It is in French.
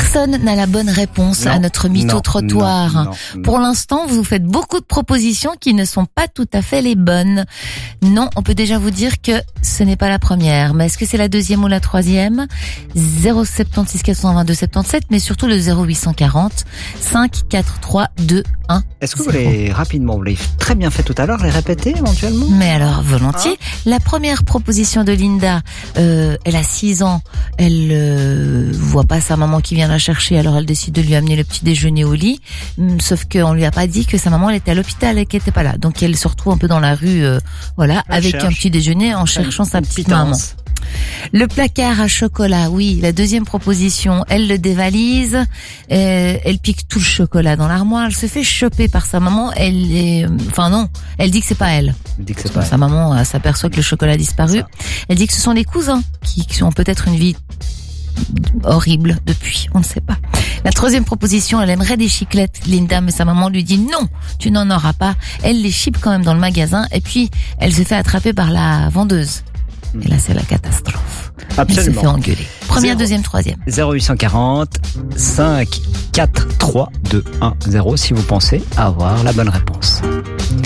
Personne n'a la bonne réponse à notre mytho-trottoir. Non. Pour l'instant, vous faites beaucoup de propositions qui ne sont pas tout à fait les bonnes. Non, on peut déjà vous dire que ce n'est pas la première. Mais est-ce que c'est la deuxième ou la troisième? 076 422 77, mais surtout le 0840 543 21. Est-ce que vous l'avez rapidement, vous l'avez très bien fait tout à l'heure, les répéter éventuellement? Mais alors, volontiers. La première proposition de Linda, elle a 6 ans, elle voit pas sa maman qui vient la chercher, alors elle décide de lui amener le petit déjeuner au lit, sauf qu'on lui a pas dit que sa maman elle était à l'hôpital et qu'elle était pas là. Donc elle se retrouve un peu dans la rue, avec un petit déjeuner en cherchant sa petite maman. Le placard à chocolat, oui, la deuxième proposition, elle le dévalise, elle pique tout le chocolat dans l'armoire, elle se fait choper par sa maman, elle dit que c'est pas elle. Sa maman s'aperçoit que le chocolat a disparu. Elle dit que ce sont les cousins qui ont peut-être une vie horrible depuis, on ne sait pas. La troisième proposition, elle aimerait des chiclettes, Linda, mais sa maman lui dit non, tu n'en auras pas. Elle les chipe quand même dans le magasin et puis elle se fait attraper par la vendeuse. Et là, c'est la catastrophe. Absolument. Elle se fait engueuler. Première, deuxième, troisième. 0840 5 4 3 2 1 0 si vous pensez avoir la bonne réponse.